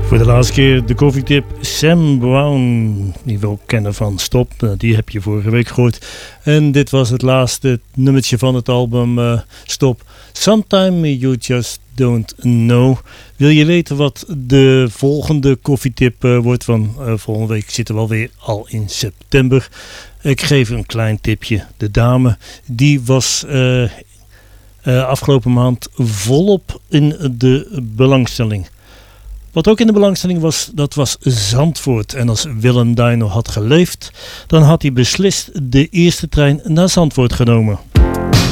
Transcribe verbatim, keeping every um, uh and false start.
Voor de laatste keer de koffietip Sam Brown, die we ook kennen van Stop. Die heb je vorige week gehoord. En dit was het laatste nummertje van het album uh, Stop. Sometime You Just Don't Know. Wil je weten wat de volgende koffietip uh, wordt? Van uh, volgende week zitten we alweer al in september. Ik geef een klein tipje. De dame die was uh, uh, afgelopen maand volop in de belangstelling. Wat ook in de belangstelling was, dat was Zandvoort. En als Willem Duin nog had geleefd, dan had hij beslist de eerste trein naar Zandvoort genomen.